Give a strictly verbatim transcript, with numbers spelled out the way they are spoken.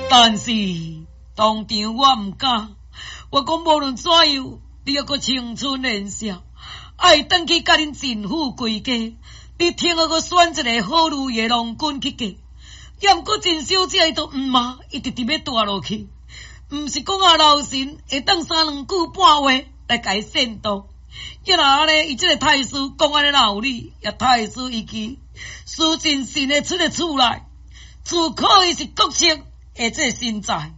但是当场我毋敢，我讲无论怎样，你还阁青春年少，爱转去甲恁政府归家，你听我阁选一个好如意郎君去嫁。也毋过真小姐都毋嘛，伊直直要大落去，毋是讲啊老神会当三两句半话来甲伊煽动。一若安尼，伊即个太师讲安尼闹理，也太师伊记苏真信会出个厝来，厝可以是国戚，而这个身材。